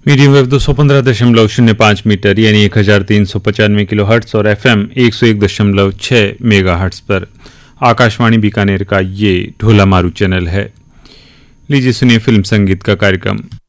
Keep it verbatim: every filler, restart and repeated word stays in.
Medium wave दो सौ पंद्रह दशमलव शून्य पाँच मीटर यानी एक हजार तीन सौ पचानवे किलो हर्ट्स और एफएम एक सौ एक दशमलव छः मेगा हर्ट्स पर आकाशवाणी बीकानेर का ये ढोला मारू चैनल है। लीजिए सुनिए फिल्म संगीत का कार्यक्रम।